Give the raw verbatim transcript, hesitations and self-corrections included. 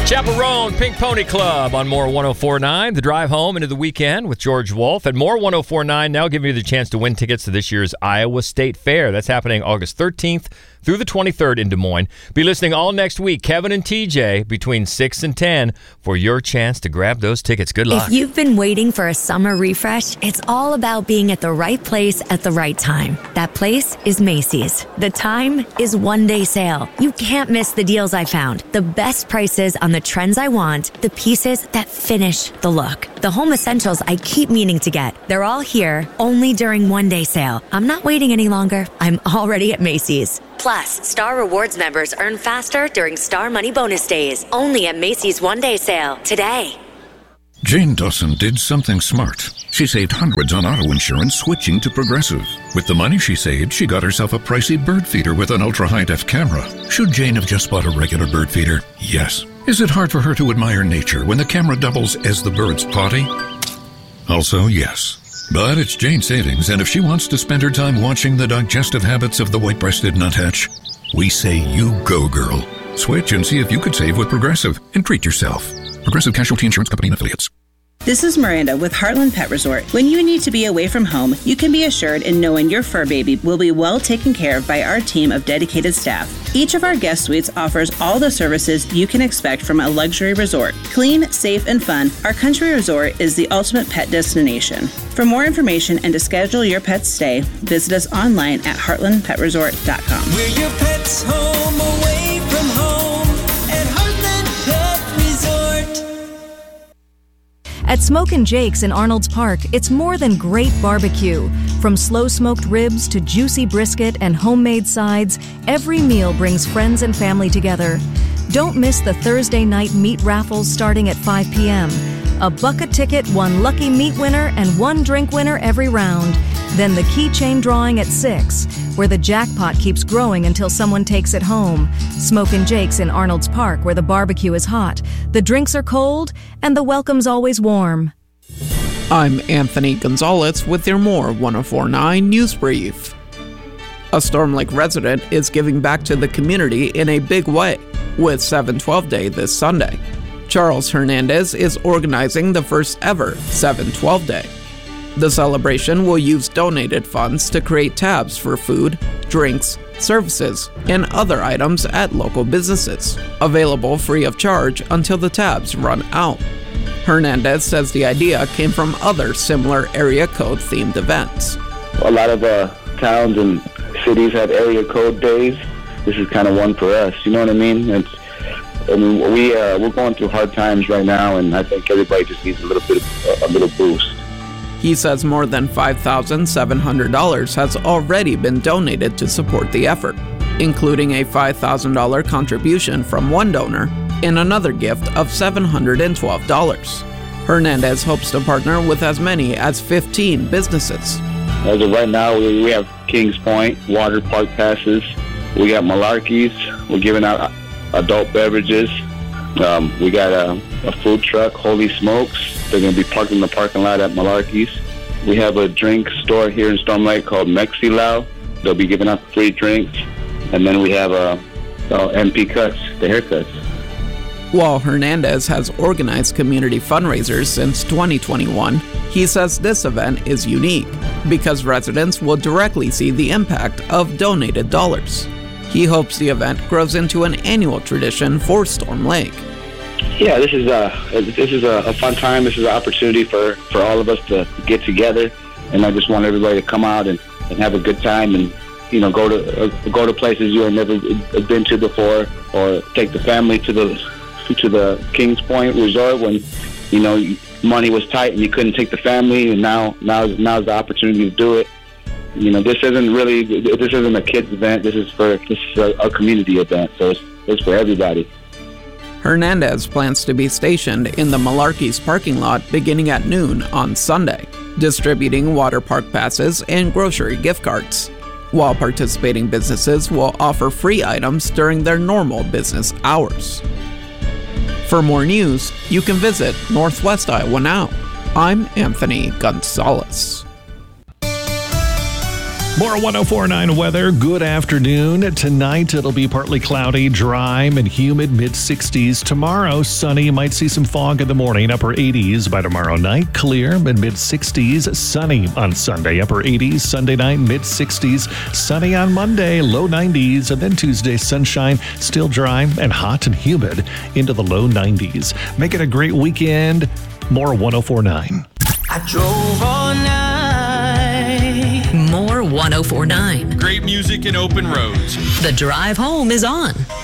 Chaperone Pink Pony Club on More one oh four point nine. The drive home into the weekend with George Wolf. At More one oh four point nine, now giving you the chance to win tickets to this year's Iowa State Fair. That's happening August thirteenth through the twenty-third in Des Moines. Be listening all next week, Kevin and T J, between six and ten, for your chance to grab those tickets. Good luck. If you've been waiting for a summer refresh, it's all about being at the right place at the right time. That place is Macy's. The time is one day sale. You can't miss the deals I found. The best prices on the trends I want, the pieces that finish the look. The home essentials I keep meaning to get. They're all here, only during one day sale. I'm not waiting any longer. I'm already at Macy's. Plus, Star Rewards members earn faster during Star Money Bonus Days. Only at Macy's one-day sale today. Jane Dawson did something smart. She saved hundreds on auto insurance switching to Progressive. With the money she saved, she got herself a pricey bird feeder with an ultra-high-def camera. Should Jane have just bought a regular bird feeder? Yes. Is it hard for her to admire nature when the camera doubles as the bird's potty? Also, yes. But it's Jane's savings, and if she wants to spend her time watching the digestive habits of the white-breasted nuthatch, we say you go, girl. Switch and see if you could save with Progressive and treat yourself. Progressive Casualty Insurance Company and Affiliates. This is Miranda with Heartland Pet Resort. When you need to be away from home, you can be assured in knowing your fur baby will be well taken care of by our team of dedicated staff. Each of our guest suites offers all the services you can expect from a luxury resort. Clean, safe, and fun, our country resort is the ultimate pet destination. For more information and to schedule your pet's stay, visit us online at heartland pet resort dot com. We're your pet's home, away from home at Heartland Pet Resort. At Smokin' Jake's in Arnold's Park, it's more than great barbecue. From slow-smoked ribs to juicy brisket and homemade sides, every meal brings friends and family together. Don't miss the Thursday night meat raffles starting at five p.m. A bucket ticket, one lucky meat winner, and one drink winner every round. Then the keychain drawing at six, where the jackpot keeps growing until someone takes it home. Smokin' Jake's in Arnold's Park, where the barbecue is hot, the drinks are cold, and the welcome's always warm. I'm Anthony Gonzalez with your More one oh four point nine News Brief. A Storm Lake resident is giving back to the community in a big way with seven twelve Day this Sunday. Charles Hernandez is organizing the first ever seven twelve Day. The celebration will use donated funds to create tabs for food, drinks, services, and other items at local businesses, available free of charge until the tabs run out. Hernandez says the idea came from other similar area code themed events. A lot of uh, towns and cities have area code days. This is kind of one for us, you know what I mean? It's, I mean, we, uh, we're going through hard times right now, and I think everybody just needs a little bit of a little boost. He says more than five thousand seven hundred dollars has already been donated to support the effort, including a five thousand dollars contribution from one donor and another gift of seven hundred twelve dollars. Hernandez hopes to partner with as many as fifteen businesses. As of right now, we, we have Kings Point, water park passes. We got Malarkey's. We're giving out adult beverages. Um, we got a, a food truck, Holy Smokes. They're going to be parked in the parking lot at Malarkey's. We have a drink store here in Storm Lake called Mexilau. They'll be giving out free drinks. And then we have a, a M P Cuts, the haircuts. While Hernandez has organized community fundraisers since twenty twenty-one, he says this event is unique because residents will directly see the impact of donated dollars. He hopes the event grows into an annual tradition for Storm Lake. Yeah, this is a this is a, a fun time. This is an opportunity for, for all of us to get together, and I just want everybody to come out and, and have a good time, and you know go to uh, go to places you have never been to before, or take the family to the to the Kings Point Resort when you know money was tight and you couldn't take the family, and now now now's the opportunity to do it. You know, this isn't really this isn't a kids event. This is for this is a, a community event, so it's, it's for everybody. Hernandez plans to be stationed in the Malarkey's parking lot beginning at noon on Sunday, distributing water park passes and grocery gift cards, while participating businesses will offer free items during their normal business hours. For more news, you can visit Northwest Iowa Now. I'm Anthony Gonzalez. More one oh four point nine weather. Good afternoon. Tonight it'll be partly cloudy, dry, and humid, mid sixties. Tomorrow, sunny. You might see some fog in the morning, upper eighties by tomorrow night. Clear, mid mid sixties. Sunny on Sunday, upper eighties. Sunday night, mid sixties. Sunny on Monday, low nineties. And then Tuesday, sunshine, still dry and hot and humid into the low nineties. Make it a great weekend. More one oh four point nine. I drove all night. More one oh four point nine. Great music and open roads. The drive home is on.